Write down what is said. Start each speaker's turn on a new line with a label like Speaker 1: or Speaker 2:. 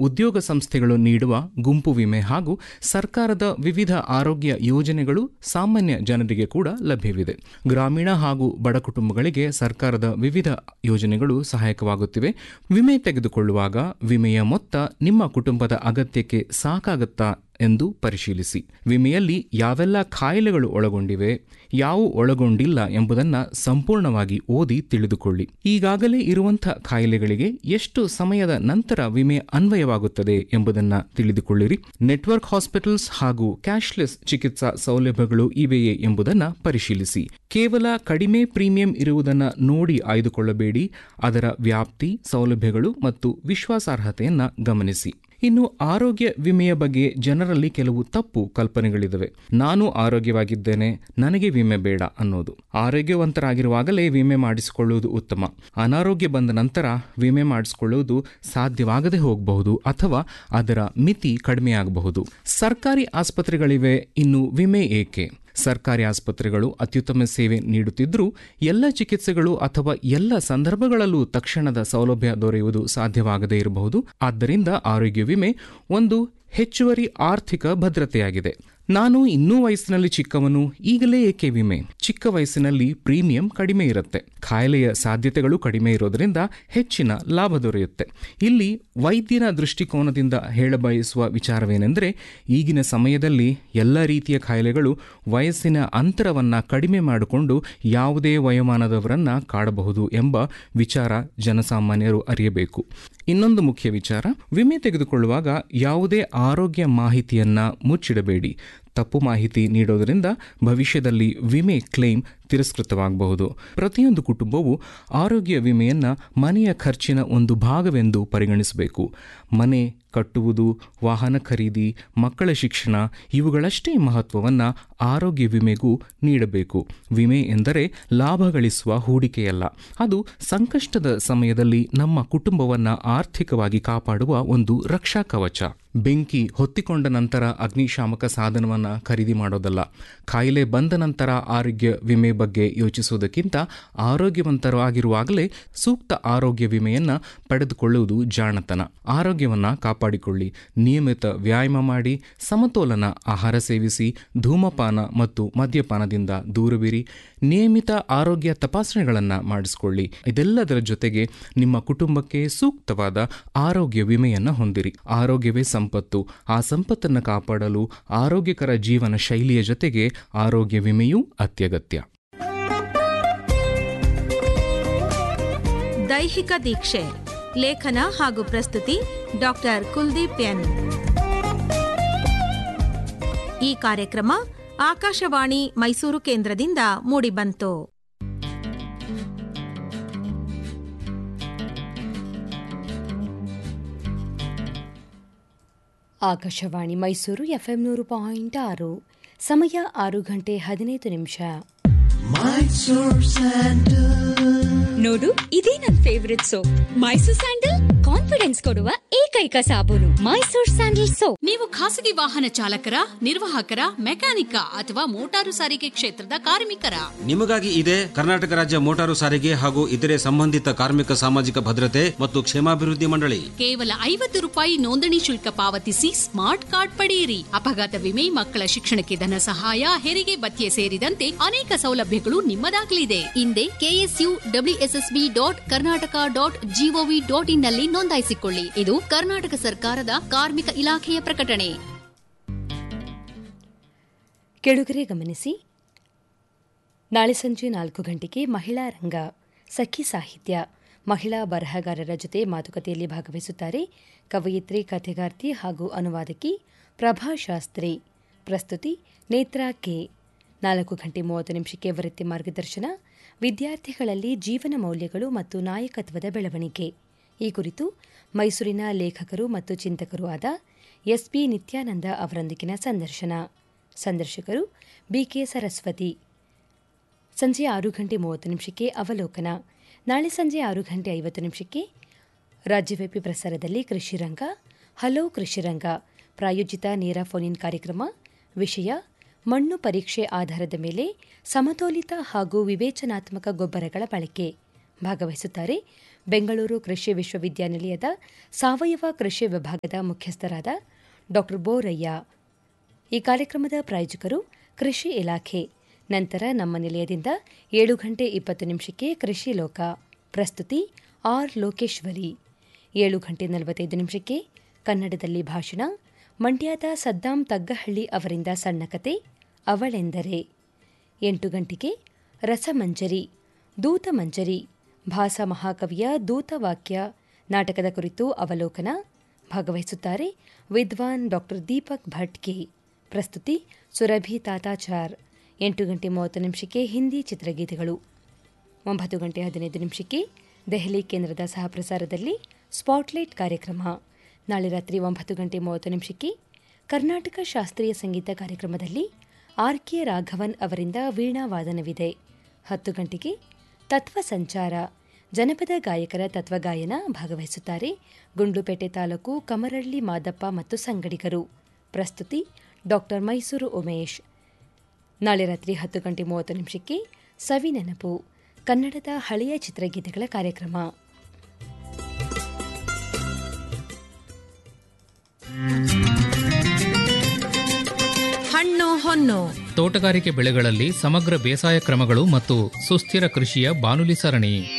Speaker 1: ಉದ್ಯೋಗ ಸಂಸ್ಥೆಗಳು ನೀಡುವ ಗುಂಪು ವಿಮೆ ಹಾಗೂ ಸರ್ಕಾರದ ವಿವಿಧ ಆರೋಗ್ಯ ಯೋಜನೆಗಳು ಸಾಮಾನ್ಯ ಜನರಿಗೆ ಕೂಡ ಲಭ್ಯವಿದೆ. ಗ್ರಾಮೀಣ ಹಾಗೂ ಬಡ ಕುಟುಂಬಗಳಿಗೆ ಸರ್ಕಾರದ ವಿವಿಧ ಯೋಜನೆಗಳು ಸಹಾಯಕವಾಗುತ್ತಿವೆ. ವಿಮೆ ತೆಗೆದುಕೊಳ್ಳುವಾಗ ವಿಮೆಯ ಮೊತ್ತ ನಿಮ್ಮ ಕುಟುಂಬದ ಅಗತ್ಯಕ್ಕೆ ಸಾಕಾಗುತ್ತಾ ಎಂದು ಪರಿಶೀಲಿಸಿ. ವಿಮೆಯಲ್ಲಿ ಯಾವೆಲ್ಲ ಕಾಯಿಲೆಗಳು ಒಳಗೊಂಡಿವೆ, ಯಾವ ಒಳಗೊಂಡಿಲ್ಲ ಎಂಬುದನ್ನು ಸಂಪೂರ್ಣವಾಗಿ ಓದಿ ತಿಳಿದುಕೊಳ್ಳಿ. ಈಗಾಗಲೇ ಇರುವಂತಹ ಕಾಯಿಲೆಗಳಿಗೆ ಎಷ್ಟು ಸಮಯದ ನಂತರ ವಿಮೆ ಅನ್ವಯವಾಗುತ್ತದೆ ಎಂಬುದನ್ನು ತಿಳಿದುಕೊಳ್ಳಿರಿ. ನೆಟ್ವರ್ಕ್ ಹಾಸ್ಪಿಟಲ್ಸ್ ಹಾಗೂ ಕ್ಯಾಶ್ಲೆಸ್ ಚಿಕಿತ್ಸಾ ಸೌಲಭ್ಯಗಳು ಇವೆಯೇ ಎಂಬುದನ್ನು ಪರಿಶೀಲಿಸಿ. ಕೇವಲ ಕಡಿಮೆ ಪ್ರೀಮಿಯಂ ಇರುವುದನ್ನು ನೋಡಿ ಆಯ್ದುಕೊಳ್ಳಬೇಡಿ. ಅದರ ವ್ಯಾಪ್ತಿ, ಸೌಲಭ್ಯಗಳು ಮತ್ತು ವಿಶ್ವಾಸಾರ್ಹತೆಯನ್ನು ಗಮನಿಸಿ. ಇನ್ನು ಆರೋಗ್ಯ ವಿಮೆಯ ಬಗ್ಗೆ ಜನರಲ್ಲಿ ಕೆಲವು ತಪ್ಪು ಕಲ್ಪನೆಗಳಿವೆ. ನಾನು ಆರೋಗ್ಯವಾಗಿದ್ದೇನೆ, ನನಗೆ ವಿಮೆ ಬೇಡ ಅನ್ನೋದು. ಆರೋಗ್ಯವಂತರಾಗಿರುವಾಗಲೇ ವಿಮೆ ಮಾಡಿಸಿಕೊಳ್ಳುವುದು ಉತ್ತಮ. ಅನಾರೋಗ್ಯ ಬಂದ ನಂತರ ವಿಮೆ ಮಾಡಿಸಿಕೊಳ್ಳುವುದು ಸಾಧ್ಯವಾಗದೆ ಹೋಗಬಹುದು ಅಥವಾ ಅದರ ಮಿತಿ ಕಡಿಮೆಯಾಗಬಹುದು. ಸರ್ಕಾರಿ ಆಸ್ಪತ್ರೆಗಳಿವೆ, ಇನ್ನು ವಿಮೆ ಏಕೆ? ಸರ್ಕಾರಿ ಆಸ್ಪತ್ರೆಗಳು ಅತ್ಯುತ್ತಮ ಸೇವೆ ನೀಡುತ್ತಿದ್ದರೂ ಎಲ್ಲ ಚಿಕಿತ್ಸೆಗಳು ಅಥವಾ ಎಲ್ಲ ಸಂದರ್ಭಗಳಲ್ಲೂ ತಕ್ಷಣದ ಸೌಲಭ್ಯ ದೊರೆಯುವುದು ಸಾಧ್ಯವಾಗದೇ ಇರಬಹುದು. ಆದ್ದರಿಂದ ಆರೋಗ್ಯ ವಿಮೆ ಒಂದು ಹೆಚ್ಚುವರಿ ಆರ್ಥಿಕ ಭದ್ರತೆಯಾಗಿದೆ. ನಾನು ಇನ್ನೂ ವಯಸ್ಸಿನಲ್ಲಿ ಚಿಕ್ಕವನು, ಈಗಲೇ ಏಕೆ ವಿಮೆ? ಚಿಕ್ಕ ವಯಸ್ಸಿನಲ್ಲಿ ಪ್ರೀಮಿಯಂ ಕಡಿಮೆ ಇರುತ್ತೆ, ಕಾಯಿಲೆಯ ಸಾಧ್ಯತೆಗಳು ಕಡಿಮೆ ಇರೋದರಿಂದ ಹೆಚ್ಚಿನ ಲಾಭ ದೊರೆಯುತ್ತೆ. ಇಲ್ಲಿ ವೈದ್ಯನ ದೃಷ್ಟಿಕೋನದಿಂದ ಹೇಳಬಯಸುವ ವಿಚಾರವೇನೆಂದರೆ, ಈಗಿನ ಸಮಯದಲ್ಲಿ ಎಲ್ಲ ರೀತಿಯ ಕಾಯಿಲೆಗಳು ವಯಸ್ಸಿನ ಅಂತರವನ್ನು ಕಡಿಮೆ ಮಾಡಿಕೊಂಡು ಯಾವುದೇ ವಯೋಮಾನದವರನ್ನು ಕಾಡಬಹುದು ಎಂಬ ವಿಚಾರ ಜನಸಾಮಾನ್ಯರು ಅರಿಯಬೇಕು. ಇನ್ನೊಂದು ಮುಖ್ಯ ವಿಚಾರ, ವಿಮೆ ತೆಗೆದುಕೊಳ್ಳುವಾಗ ಯಾವುದೇ ಆರೋಗ್ಯ ಮಾಹಿತಿಯನ್ನು ಮುಚ್ಚಿಡಬೇಡಿ. ತಪ್ಪು ಮಾಹಿತಿ ನೀಡೋದರಿಂದ ಭವಿಷ್ಯದಲ್ಲಿ ವಿಮೆ ಕ್ಲೇಮ್ ತಿರಸ್ಕೃತವಾಗಬಹುದು. ಪ್ರತಿಯೊಂದು ಕುಟುಂಬವು ಆರೋಗ್ಯ ವಿಮೆಯನ್ನು ಮನೆಯ ಖರ್ಚಿನ ಒಂದು ಭಾಗವೆಂದು ಪರಿಗಣಿಸಬೇಕು. ಮನೆ ಕಟ್ಟುವುದು, ವಾಹನ ಖರೀದಿ, ಮಕ್ಕಳ ಶಿಕ್ಷಣ ಇವುಗಳಷ್ಟೇ ಮಹತ್ವವನ್ನು ಆರೋಗ್ಯ ವಿಮೆಗೂ ನೀಡಬೇಕು. ವಿಮೆ ಎಂದರೆ ಲಾಭ ಗಳಿಸುವ ಹೂಡಿಕೆಯಲ್ಲ, ಅದು ಸಂಕಷ್ಟದ ಸಮಯದಲ್ಲಿ ನಮ್ಮ ಕುಟುಂಬವನ್ನು ಆರ್ಥಿಕವಾಗಿ ಕಾಪಾಡುವ ಒಂದು ರಕ್ಷಾ ಕವಚ. ಬೆಂಕಿ ಹೊತ್ತಿಕೊಂಡ ನಂತರ ಅಗ್ನಿಶಾಮಕ ಸಾಧನವನ್ನು ಖರೀದಿ ಮಾಡೋದಲ್ಲ. ಕಾಯಿಲೆ ಬಂದ ನಂತರ ಆರೋಗ್ಯ ವಿಮೆ ಬಗ್ಗೆ ಯೋಚಿಸುವುದಕ್ಕಿಂತ ಆರೋಗ್ಯವಂತರಾಗಿರುವಾಗಲೇ ಸೂಕ್ತ ಆರೋಗ್ಯ ವಿಮೆಯನ್ನು ಪಡೆದುಕೊಳ್ಳುವುದು ಜಾಣತನ. ಆರೋಗ್ಯವನ್ನು ಕಾಪಾಡಿಕೊಳ್ಳಿ. ನಿಯಮಿತ ವ್ಯಾಯಾಮ ಮಾಡಿ, ಸಮತೋಲನ ಆಹಾರ ಸೇವಿಸಿ, ಧೂಮಪಾನ ಮತ್ತು ಮದ್ಯಪಾನದಿಂದ ದೂರವಿರಿ. ನಿಯಮಿತ ಆರೋಗ್ಯ ತಪಾಸಣೆಗಳನ್ನು ಮಾಡಿಸಿಕೊಳ್ಳಿ. ಇದೆಲ್ಲದರ ಜೊತೆಗೆ ನಿಮ್ಮ ಕುಟುಂಬಕ್ಕೆ ಸೂಕ್ತವಾದ ಆರೋಗ್ಯ ವಿಮೆಯನ್ನು ಹೊಂದಿರಿ. ಆರೋಗ್ಯವೇ ಸಂಪತ್ತು. ಆ ಸಂಪತ್ತನ್ನು ಕಾಪಾಡಲು ಆರೋಗ್ಯಕರ ಜೀವನ ಶೈಲಿಯ ಜೊತೆಗೆ ಆರೋಗ್ಯ ವಿಮೆಯೂ ಅತ್ಯಗತ್ಯ.
Speaker 2: ದೈಹಿಕ ದೀಕ್ಷೆ, ಲೇಖನ ಹಾಗೂ ಪ್ರಸ್ತುತಿ ಡಾಕ್ಟರ್ ಕುಲ್ದೀಪ್ ಎನ್. ಈ ಕಾರ್ಯಕ್ರಮ ಆಕಾಶವಾಣಿ ಮೈಸೂರು ಕೇಂದ್ರದಿಂದ ಮೂಡಿಬಂತು.
Speaker 3: ಆಕಾಶವಾಣಿ ಮೈಸೂರು FM 100.6. ಸಮಯ 6:15.
Speaker 4: ನೋಡು, ಇದೇ ನನ್ favourite soap. Mysore sandal confidence ಕೊಡುವ ಏಕೈಕ ಸಾಬೂನು ಮೈಸೂರ್ ಸ್ಯಾಂಡಲ್ ಸೋಪ್.
Speaker 5: ನೀವು ಖಾಸಗಿ ವಾಹನ ಚಾಲಕರ, ನಿರ್ವಾಹಕರ, ಮೆಕ್ಯಾನಿಕ ಅಥವಾ ಮೋಟಾರು ಸಾರಿಗೆ ಕ್ಷೇತ್ರದ ಕಾರ್ಮಿಕರ?
Speaker 6: ನಿಮಗಾಗಿ ಇದೆ ಕರ್ನಾಟಕ ರಾಜ್ಯ ಮೋಟಾರು ಸಾರಿಗೆ ಹಾಗೂ ಇತರೆ ಸಂಬಂಧಿತ ಕಾರ್ಮಿಕ ಸಾಮಾಜಿಕ ಭದ್ರತೆ ಮತ್ತು ಕ್ಷೇಮಾಭಿವೃದ್ಧಿ ಮಂಡಳಿ.
Speaker 5: ಕೇವಲ ₹50 ನೋಂದಣಿ ಶುಲ್ಕ ಪಾವತಿಸಿ ಸ್ಮಾರ್ಟ್ ಕಾರ್ಡ್ ಪಡೆಯಿರಿ. ಅಪಘಾತ ವಿಮೆ, ಮಕ್ಕಳ ಶಿಕ್ಷಣಕ್ಕೆ ಧನ ಸಹಾಯ, ಹೆರಿಗೆ ಭತ್ಯೆ ಸೇರಿದಂತೆ ಅನೇಕ ಸೌಲಭ್ಯಗಳು ನಿಮ್ಮದಾಗಲಿದೆ. ಹಿಂದೆ KSU.WSSB.Karnataka.gov.in ನಲ್ಲಿ ನೋಂದಾಯಿಸಿಕೊಳ್ಳಿ. ಇದು ಕರ್ನಾಟಕ ಸರ್ಕಾರದ ಕಾರ್ಮಿಕ ಇಲಾಖೆಯ ಪ್ರಕಟಣೆ.
Speaker 3: ಕೆಳಗರೆ ಗಮನಿಸಿ, ನಾಳೆ ಸಂಜೆ 4 ಗಂಟೆಗೆ ಮಹಿಳಾ ರಂಗ ಸಖಿ ಸಾಹಿತ್ಯ, ಮಹಿಳಾ ಬರಹಗಾರರ ಜೊತೆ ಮಾತುಕತೆಯಲ್ಲಿ ಭಾಗವಹಿಸುತ್ತಾರೆ ಕವಯಿತ್ರಿ, ಕಥೆಗಾರ್ತಿ ಹಾಗೂ ಅನುವಾದಕಿ ಪ್ರಭಾ ಶಾಸ್ತ್ರಿ. ಪ್ರಸ್ತುತಿ ನೇತ್ರಾ ಕೆ. 4:30 ವೃತ್ತಿ ಮಾರ್ಗದರ್ಶನ, ವಿದ್ಯಾರ್ಥಿಗಳಲ್ಲಿ ಜೀವನ ಮೌಲ್ಯಗಳು ಮತ್ತು ನಾಯಕತ್ವದ ಬೆಳವಣಿಗೆ. ಈ ಕುರಿತು ಮೈಸೂರಿನ ಲೇಖಕರು ಮತ್ತು ಚಿಂತಕರೂ ಆದ SP ನಿತ್ಯಾನಂದ ಅವರೊಂದಿಗಿನ ಸಂದರ್ಶನ. ಸಂದರ್ಶಕರು BK ಸರಸ್ವತಿ. ಸಂಜೆ 6:30 ಅವಲೋಕನ. ನಾಳೆ ಸಂಜೆ 6:50 ರಾಜ್ಯವ್ಯಾಪಿ ಪ್ರಸಾರದಲ್ಲಿ ಕೃಷಿರಂಗ, ಹಲೋ ಕೃಷಿರಂಗ ಪ್ರಾಯೋಜಿತ ನೇರ ಫೋನ್ ಕಾರ್ಯಕ್ರಮ. ವಿಷಯ ಮಣ್ಣು ಪರೀಕ್ಷೆ ಆಧಾರದ ಮೇಲೆ ಸಮತೋಲಿತ ಹಾಗೂ ವಿವೇಚನಾತ್ಮಕ ಗೊಬ್ಬರಗಳ ಬಳಕೆ. ಭಾಗವಹಿಸುತ್ತಾರೆ ಬೆಂಗಳೂರು ಕೃಷಿ ವಿಶ್ವವಿದ್ಯಾನಿಲಯದ ಸಾವಯವ ಕೃಷಿ ವಿಭಾಗದ ಮುಖ್ಯಸ್ಥರಾದ ಡಾ ಬೋರಯ್ಯ. ಈ ಕಾರ್ಯಕ್ರಮದ ಪ್ರಾಯೋಜಕರು ಕೃಷಿ ಇಲಾಖೆ. ನಂತರ ನಮ್ಮ ನಿಲಯದಿಂದ 7:20 ಕೃಷಿ ಲೋಕ, ಪ್ರಸ್ತುತಿ ಆರ್ ಲೋಕೇಶ್ವರಿ. 7:45 ಕನ್ನಡದಲ್ಲಿ ಭಾಷಣ, ಮಂಡ್ಯದ ಸದ್ದಾಂ ತಗ್ಗಹಳ್ಳಿ ಅವರಿಂದ ಸಣ್ಣ ಕತೆ ಅವಳೆಂದರೆ. 8 ರಸಮಂಜರಿ, ದೂತಮಂಜರಿ, ಭಾಸ ಮಹಾಕವಿಯ ದೂತವಾಕ್ಯ ನಾಟಕದ ಕುರಿತು ಅವಲೋಕನ. ಭಾಗವಹಿಸುತ್ತಾರೆ ವಿದ್ವಾನ್ ಡಾ ದೀಪಕ್ ಭಟ್ ಕೆ. ಪ್ರಸ್ತುತಿ ಸುರಭಿ ತಾತಾಚಾರ್. 8:30 ಹಿಂದಿ ಚಿತ್ರಗೀತೆಗಳು. 9:15 ದೆಹಲಿ ಕೇಂದ್ರದ ಸಹಪ್ರಸಾರದಲ್ಲಿ ಸ್ಪಾಟ್ಲೈಟ್ ಕಾರ್ಯಕ್ರಮ. ನಾಳೆ ರಾತ್ರಿ 9:30 ಕರ್ನಾಟಕ ಶಾಸ್ತ್ರೀಯ ಸಂಗೀತ ಕಾರ್ಯಕ್ರಮದಲ್ಲಿ ಆರ್.ಕೆ. ರಾಘವನ್ ಅವರಿಂದ ವೀಣಾ ವಾದನವಿದೆ. 10 ತತ್ವ ಸಂಚಾರ, ಜನಪದ ಗಾಯಕರ ತತ್ವಗಾಯನ. ಭಾಗವಹಿಸುತ್ತಾರೆ ಗುಂಡ್ಲುಪೇಟೆ ತಾಲೂಕು ಕಮರಳ್ಳಿ ಮಾದಪ್ಪ ಮತ್ತು ಸಂಗಡಿಗರು. ಪ್ರಸ್ತುತಿ ಡಾ ಮೈಸೂರು ಉಮೇಶ್. ನಾಳೆ ರಾತ್ರಿ 10:30 ಸವಿನೆನಪು, ಕನ್ನಡದ ಹಳೆಯ ಚಿತ್ರಗೀತೆಗಳ ಕಾರ್ಯಕ್ರಮ.
Speaker 2: ಹಣ್ಣು ಹೊನ್ನು,
Speaker 7: ತೋಟಗಾರಿಕೆ ಬೆಳೆಗಳಲ್ಲಿ ಸಮಗ್ರ ಬೇಸಾಯ ಕ್ರಮಗಳು ಮತ್ತು ಸುಸ್ಥಿರ ಕೃಷಿಯ ಬಾನುಲಿ ಸರಣಿ.